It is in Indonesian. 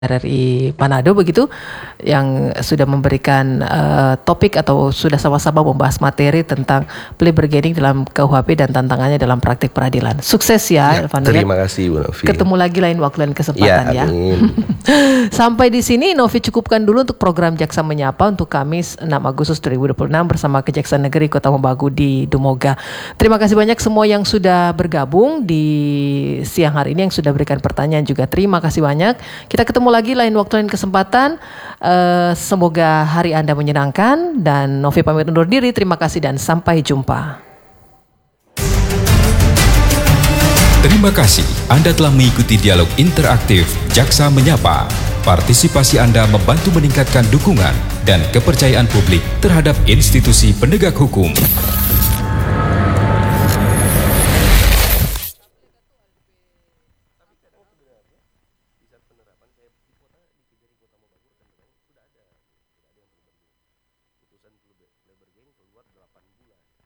RRI Manado begitu yang sudah memberikan topik atau sudah sama-sama membahas materi tentang plea bargaining dalam KUHP dan tantangannya dalam praktik peradilan. Sukses ya, Elvano. Terima kasih Bu Novi. Ketemu lagi lain waktu lain kesempatan ya. Amin. Sampai di sini Novi cukupkan dulu untuk program Jaksa Menyapa untuk Kamis 6 Agustus 2026 bersama Kejaksaan Negeri Kota Mobagu di Dumoga. Terima kasih banyak semua yang sudah bergabung di siang hari ini, yang sudah berikan pertanyaan juga. Terima kasih banyak. Kita ketemu lagi lain waktu lain kesempatan. Semoga hari Anda menyenangkan dan Novi pamit undur diri. Terima kasih dan sampai jumpa. Terima kasih Anda telah mengikuti dialog interaktif Jaksa Menyapa. Partisipasi Anda membantu meningkatkan dukungan dan kepercayaan publik terhadap institusi penegak hukum. Putusan plea bargaining keluar 8 bulan.